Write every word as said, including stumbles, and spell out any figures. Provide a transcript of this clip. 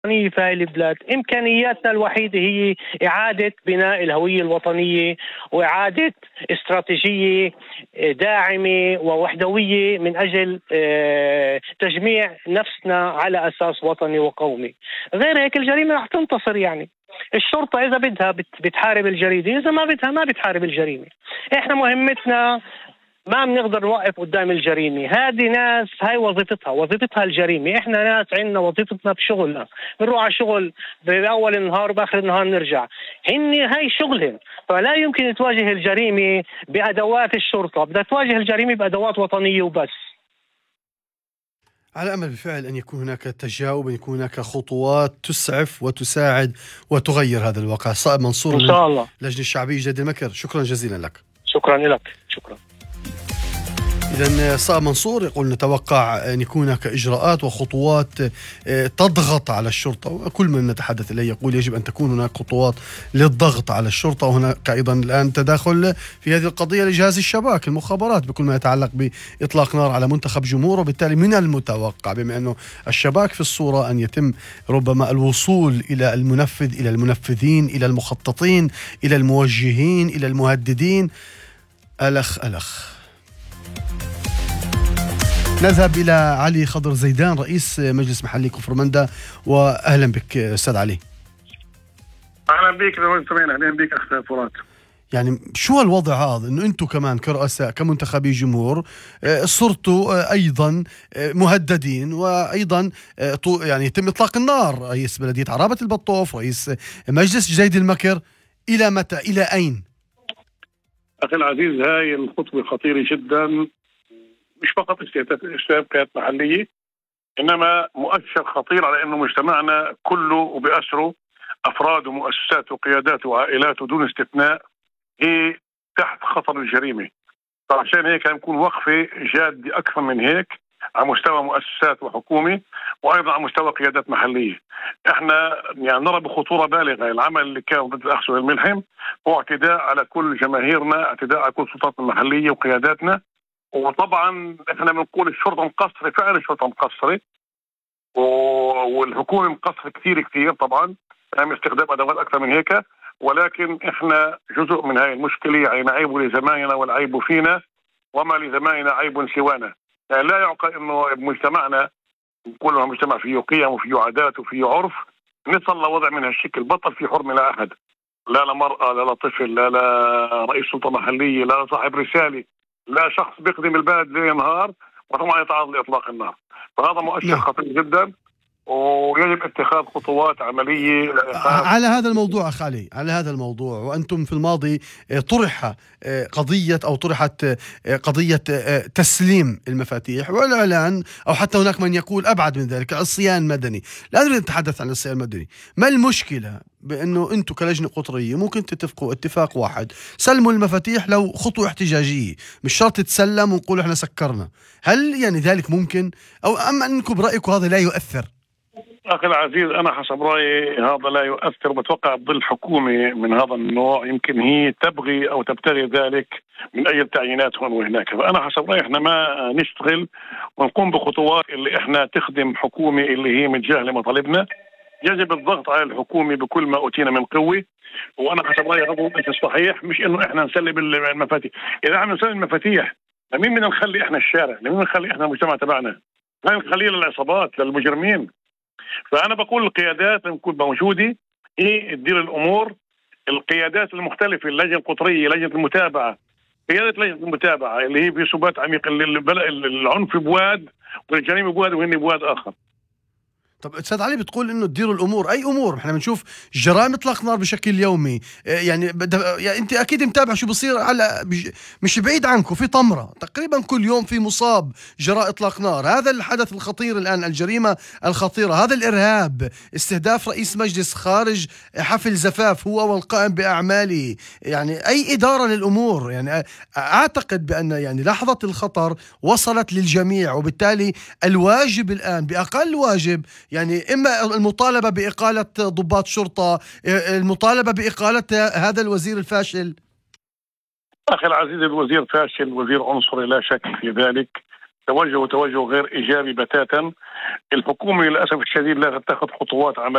في هاي البلاد. إمكانياتنا الوحيدة هي إعادة بناء الهوية الوطنية وإعادة استراتيجية داعمة ووحدوية من أجل تجميع نفسنا على أساس وطني وقومي. غير هيك الجريمة رح تنتصر. يعني الشرطة إذا بدها بتحارب الجريمة، إذا ما بدها ما بتحارب الجريمة. إحنا مهمتنا ما بنقدر نوقف قدام الجريمة. هذه ناس هاي وظيفتها وظيفتها الجريمة. احنا ناس عندنا وظيفتنا بشغلنا، بنروح على شغل بأول النهار وبآخر النهار نرجع. هن هاي شغلهم، فلا يمكن تواجه الجريمة بأدوات الشرطة، بدها تواجه الجريمة بأدوات وطنية وبس. على أمل بالفعل أن يكون هناك تجاوب، أن يكون هناك خطوات تسعف وتساعد وتغير هذا الواقع. صائب منصور إن شاء الله، لجنة الشعبية جديد المكر، شكرا جزيلا لك. شكرا لك. شكرا. إذن صائب منصور يقول نتوقع أن يكون هناك إجراءات وخطوات تضغط على الشرطة، وكل من نتحدث إليه يقول يجب أن تكون هناك خطوات للضغط على الشرطة. وهناك أيضا الآن تداخل في هذه القضية لجهاز الشباك المخابرات بكل ما يتعلق بإطلاق نار على منتخب جمهور. وبالتالي من المتوقع بما أنه الشباك في الصورة أن يتم ربما الوصول إلى المنفذ، إلى المنفذين، إلى المخططين، إلى الموجهين، إلى المهددين. ألخ ألخ. نذهب إلى علي خضر زيدان رئيس مجلس محلي كفرمندا، وأهلا بك أستاذ علي. أهلا بك بالمستمعين، أهلا بك أخ فرات. يعني شو الوضع هذا إنه أنتم كمان كرؤساء كمنتخبي جمهور صرتوا أيضا مهددين، وأيضا يعني يتم إطلاق النار؟ رئيس بلدية عرابة البطوف، رئيس مجلس جديد المكر، إلى متى؟ إلى أين؟ أخي العزيز، هاي الخطوة خطيرة جدا، مش فقط استهداف محلية، إنما مؤشر خطير على إنه مجتمعنا كله وبأسره أفراد ومؤسسات وقيادات وعائلات ودون استثناء هي تحت خطر الجريمة. فعشان هيك نكون وقفة جادة أكثر من هيك على مستوى مؤسسات وحكومة، وأيضا على مستوى قيادات محلية. إحنا يعني نرى بخطورة بالغة العمل اللي كان ضد الأخ سهيل ملحم، هو اعتداء على كل جماهيرنا، اعتداء على كل سلطاتنا المحلية وقياداتنا. وطبعا احنا بنقول الشرطه مقصره، فعلا الشرطه مقصره والحكومه مقصره كثير كثير طبعا، يعني استخدام ادوات اكثر من هيك. ولكن احنا جزء من هاي المشكله، يعني نعيب لزمايلنا والعيب فينا، وما لزمايلنا عيب سوانا. يعني لا يعقل انه مجتمعنا كله مجتمع فيه قيم وفيه عادات وفيه عرف نصل لوضع من هالشكل. بطل في حرمه لا احد، لا لمراه لا لطفل لا لرئيس سلطه محليه لا صاحب رساله لا شخص بيخدم البلد ليل نهار وطبعا يتعرض لإطلاق النار. فهذا مؤشر خطير جدا، ويجب اتخاذ خطوات عملية على هذا الموضوع. أخ علي، على هذا الموضوع، وأنتم في الماضي طرح قضية أو طرحت قضية تسليم المفاتيح والإعلان، أو حتى هناك من يقول أبعد من ذلك الصيان المدني. لا نريد نتحدث عن الصيان المدني. ما المشكلة بأنه أنتم كلجنة قطرية ممكن تتفقوا اتفاق واحد، سلموا المفاتيح لو خطوة احتجاجية، مش شرط تسلم ونقول إحنا سكرنا؟ هل يعني ذلك ممكن، أو أم أنكم برأيكم هذا لا يؤثر؟ أخي العزيز، أنا حسب رأيي هذا لا يؤثر. بتوقع ظل حكومة من هذا النوع يمكن هي تبغي أو تبتغي ذلك من أي تعيينات هون وهناك. فأنا حسب رأيي إحنا ما نشتغل ونقوم بخطوات اللي إحنا تخدم حكومة اللي هي متجاهلة مطالبنا. يجب الضغط على الحكومة بكل ما أوتينا من قوة. وأنا حسب رأيي هذا الصحيح، مش إنه إحنا نسلم المفاتيح. إذا عم نسلم المفاتيح لمين بدنا نخلي إحنا الشارع؟ لمين نخلي إحنا المجتمع تبعنا؟ لا نخليه للعصابات للمجرمين. فأنا بقول القيادات نكون موجودة، هي تدير الأمور. القيادات المختلفة، اللجنة القطرية، لجنة المتابعة، قيادة لجنة المتابعة اللي هي في سبات عميق، العنف بواد والجريمة بواد وهن بواد آخر. طب أستاذ علي، بتقول إنه تديروا الأمور، أي أمور؟ إحنا بنشوف جرائم إطلاق نار بشكل يومي. يعني, يعني أنت أكيد متابع شو بصير على بج... مش بعيد عنكم في طمرة تقريبا كل يوم في مصاب جراء إطلاق نار. هذا الحدث الخطير الآن، الجريمة الخطيرة، هذا الإرهاب، استهداف رئيس مجلس خارج حفل زفاف هو والقائم بأعماله. يعني أي إدارة للأمور؟ يعني أعتقد بأن يعني لحظة الخطر وصلت للجميع، وبالتالي الواجب الآن بأقل واجب يعني إما المطالبة بإقالة ضباط شرطة، المطالبة بإقالة هذا الوزير الفاشل. أخي العزيز، الوزير فاشل، وزير عنصري لا شك في ذلك. توجه توجه غير إيجابي بتاتا. الحكومة للأسف الشديد لا تتخذ خطوات عملية